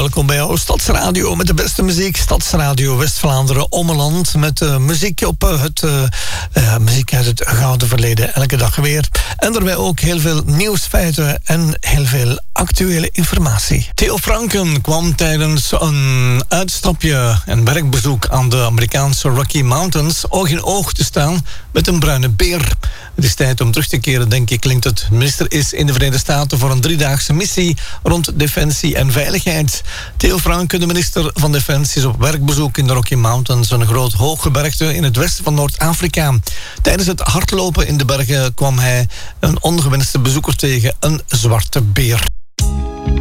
welkom bij jouw Stadsradio met de beste muziek. Stadsradio West-Vlaanderen Ommeland met muziek muziek uit het gouden verleden. Elke dag weer. En daarbij ook heel veel nieuwsfeiten en heel veel actuele informatie. Theo Franken kwam tijdens een uitstapje en werkbezoek aan de Amerikaanse Rocky Mountains oog in oog te staan met een bruine beer. Het is tijd om terug te keren, denk ik, klinkt het. Minister is in de Verenigde Staten voor een 3-daagse missie rond defensie en veiligheid. Theo Franken, de minister van Defensie, is op werkbezoek in de Rocky Mountains, een groot hooggebergte in het westen van Noord-Afrika. Tijdens het hardlopen in de bergen kwam hij een ongewenste bezoeker tegen, een zwarte beer.